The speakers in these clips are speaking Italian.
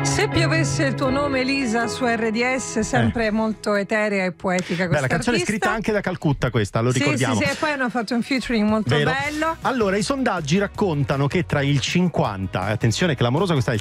Se piovesse il tuo nome, Elisa, su RDS, sempre molto eterea e poetica questa la canzone artista. è scritta anche da Calcutta, questa, lo ricordiamo. Sì, e poi hanno fatto un featuring molto bello. Allora, i sondaggi raccontano che tra il 50, attenzione clamorosa questa, il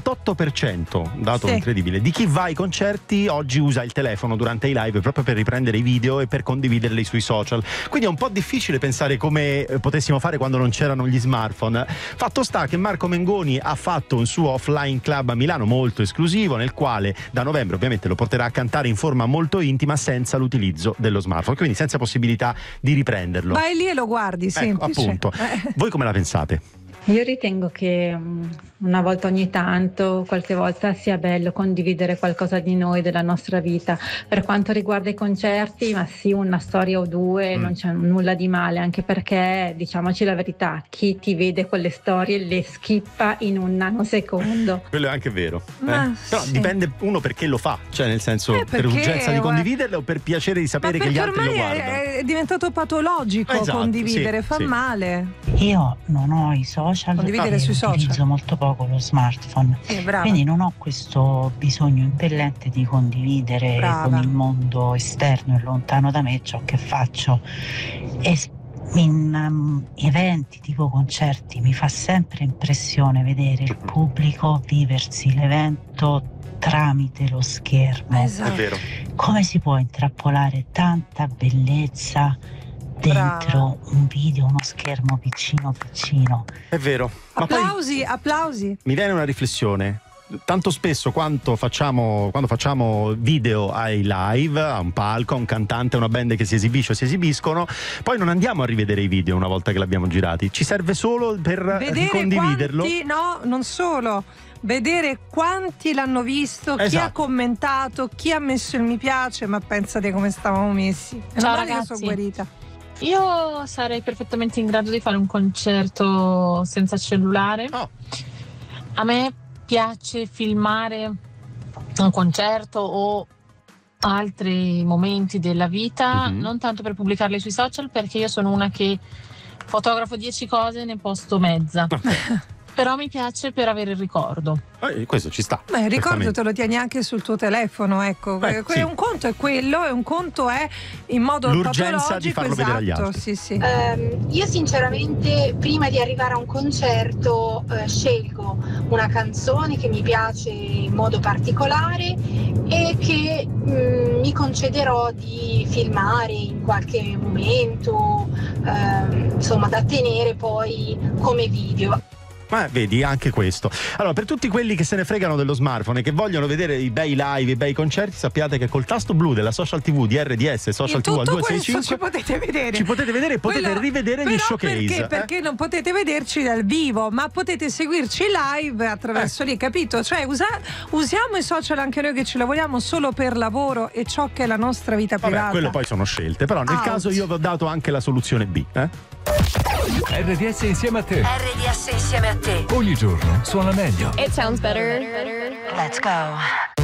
78%, dato incredibile, di chi va ai concerti oggi usa il telefono durante i live proprio per riprendere i video e per condividerli sui social. Quindi è un po' difficile pensare come potessimo fare quando non c'erano gli smartphone. Fatto sta che Marco Mengoni ha fatto un suo offline club a Milano molto esclusivo, nel quale da novembre ovviamente lo porterà a cantare in forma molto intima senza l'utilizzo dello smartphone, quindi senza possibilità di riprenderlo. Vai lì e lo guardi, semplice. Appunto. Voi come la pensate? Io ritengo che una volta ogni tanto, qualche volta, sia bello condividere qualcosa di noi, della nostra vita. Per quanto riguarda i concerti, ma sì, una storia o due, non c'è nulla di male, anche perché, diciamoci la verità, chi ti vede quelle storie le skippa in un nanosecondo. Quello è anche vero. Ma Però dipende uno perché lo fa, cioè nel senso per perché, urgenza di condividerle o per piacere di sapere che gli altri lo guardano. Ormai è diventato patologico condividere, fa male. Io non ho i social, condividere sui social. Utilizzo molto poco lo smartphone, quindi non ho questo bisogno impellente di condividere con il mondo esterno e lontano da me ciò che faccio. E in eventi tipo concerti mi fa sempre impressione vedere il pubblico viversi l'evento tramite lo schermo. Esatto. È vero. Come si può intrappolare tanta bellezza dentro un video, uno schermo piccino? È vero. Ma applausi. Mi viene una riflessione. Tanto spesso quando facciamo video ai live, a un palco, a un cantante, a una band che si esibisce o si esibiscono, poi non andiamo a rivedere i video una volta che l'abbiamo girati. Ci serve solo per condividerlo. Non solo. Vedere quanti l'hanno visto, chi ha commentato, chi ha messo il mi piace, ma pensate come stavamo messi. Ciao ragazzi, sono guarita. Io sarei perfettamente in grado di fare un concerto senza cellulare. A me piace filmare un concerto o altri momenti della vita, non tanto per pubblicarli sui social, perché io sono una che fotografo 10 cose e ne posto mezza. Però mi piace per avere il ricordo. Questo ci sta. Il ricordo te lo tieni anche sul tuo telefono, ecco. Un conto è quello e un conto è in modo l'urgenza di farlo vedere agli altri. Sì. Io sinceramente prima di arrivare a un concerto scelgo una canzone che mi piace in modo particolare e che mi concederò di filmare in qualche momento, insomma, da tenere poi come video. Ma vedi, anche questo. Allora, per tutti quelli che se ne fregano dello smartphone e che vogliono vedere i bei live, i bei concerti, sappiate che col tasto blu della social TV di RDS, social TV al 265, ci potete vedere. Ci potete vedere e potete rivedere gli showcase. Perché non potete vederci dal vivo, ma potete seguirci live attraverso lì, capito? Cioè usiamo i social anche noi che ci lavoriamo solo per lavoro e ciò che è la nostra vita privata. Quello poi sono scelte, però nel caso io vi ho dato anche la soluzione B. RDS insieme a te. RDS insieme a te. Ogni giorno suona meglio. It sounds better. Let's go.